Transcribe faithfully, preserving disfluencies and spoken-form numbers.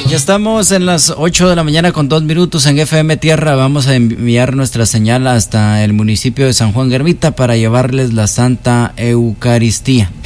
Ya estamos en las ocho de la mañana con dos minutos en F M Tierra. Vamos a enviar nuestra señal hasta el municipio de San Juan Guermita para llevarles la Santa Eucaristía.